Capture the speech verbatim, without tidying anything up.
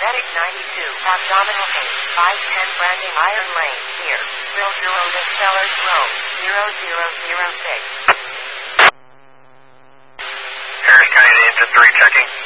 Medic ninety-two, abdominal pain, five ten branding Iron Lane, near, Real Zero Lift Sellers Road, zero zero zero six. Harris County to Engine three checking.